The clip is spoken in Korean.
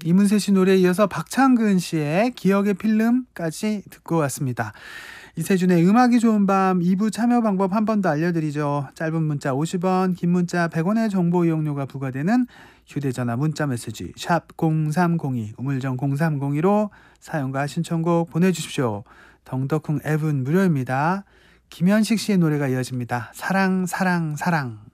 이문세 씨 노래에 이어서 박창근 씨의 기억의 필름까지 듣고 왔습니다. 이세준의 음악이 좋은 밤 2부 참여 방법 한 번 더 알려드리죠. 짧은 문자 50원, 긴 문자 100원의 정보 이용료가 부과되는 휴대전화 문자 메시지 샵 0302, 우물정 0302로 사연과 신청곡 보내주십시오. 덩덕쿵 앱은 무료입니다. 김현식 씨의 노래가 이어집니다. 사랑 사랑 사랑.